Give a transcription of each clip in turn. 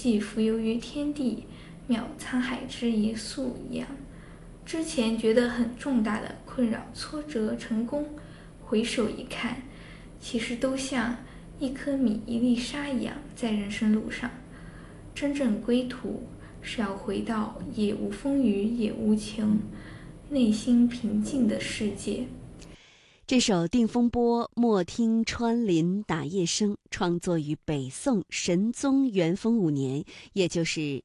既浮游于天地，渺沧海之一粟一样。之前觉得很重大的困扰、挫折、成功，回首一看，其实都像一颗米、一粒沙一样，在人生路上。真正归途是要回到也无风雨也无晴，内心平静的世界。 这首《定风波》莫听穿林打叶声，创作于北宋神宗元丰5年，也就是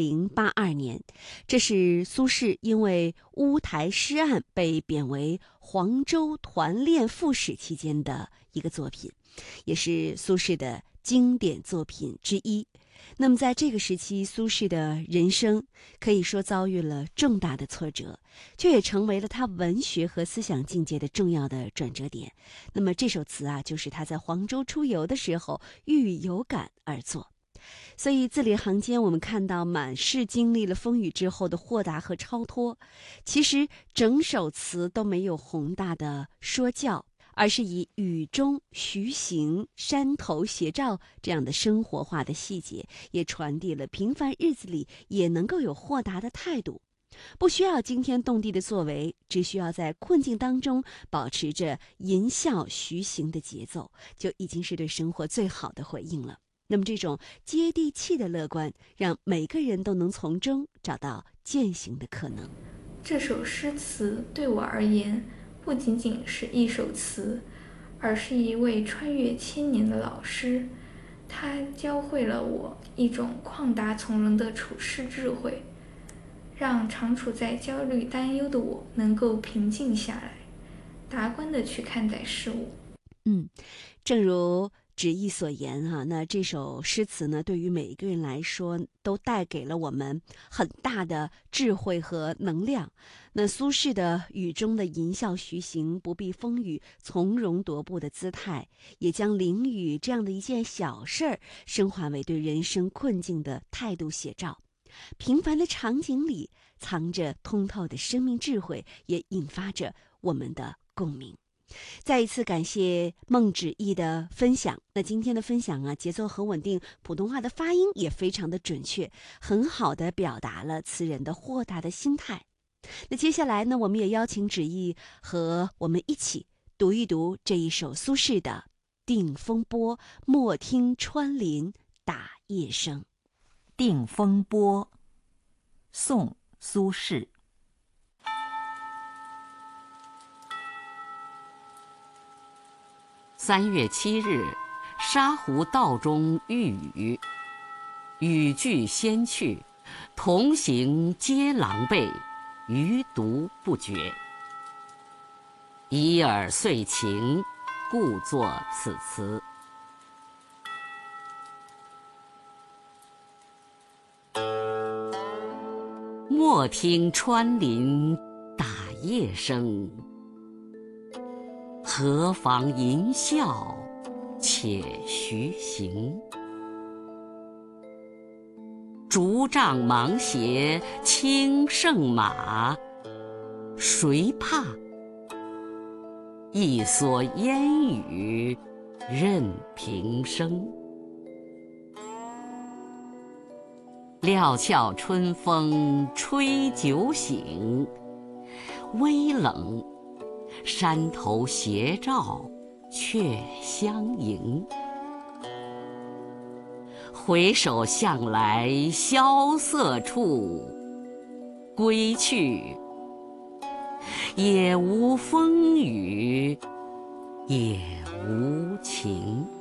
1082年。这是苏轼因为乌台诗案被贬为黄州团练副使期间的一个作品，也是苏轼的经典作品之一。那么在这个时期，苏轼的人生可以说遭遇了重大的挫折，这也成为了他文学和思想境界的重要的转折点。那么这首词啊，就是他在黄州出游的时候郁郁有感而作。所以字里行间我们看到满是经历了风雨之后的豁达和超脱。其实整首词都没有宏大的说教，而是以雨中徐行、山头斜照这样的生活化的细节，也传递了平凡日子里也能够有豁达的态度。不需要惊天动地的作为，只需要在困境当中保持着吟啸徐行的节奏，就已经是对生活最好的回应了。那么这种接地气的乐观，让每个人都能从中找到践行的可能。 这首诗词对我而言，不仅仅是一首词，而是一位穿越千年的老师。他教会了我一种旷达从容的处世智慧，让常处在焦虑担忧的我能够平静下来，达观地去看待事物。 正如旨意所言啊，那这首诗词呢，对于每一个人来说都带给了我们很大的智慧和能量。那苏轼的雨中的吟啸徐行，不避风雨，从容踱步的姿态，也将淋雨这样的一件小事儿升华为对人生困境的态度写照。平凡的场景里藏着通透的生命智慧，也引发着我们的共鸣。再一次感谢孟芷逸的分享。那今天的分享啊，节奏很稳定，普通话的发音也非常的准确，很好的表达了词人的豁达的心态。那接下来呢，我们也邀请芷逸和我们一起读一读这一首苏轼的《定风波》，莫听穿林打叶声。《 定风波》，宋·苏轼。 3月7日，沙湖道中遇雨，雨具先去，同行皆狼狈，余独不觉。已尔遂晴，故作此词。莫听穿林打叶声，何妨吟啸且徐行。竹杖芒鞋轻胜马，谁怕？一蓑烟雨任平生。料峭春风吹酒醒，微冷，山头斜照却相迎。回首向来萧瑟处，归去，也无风雨也无晴。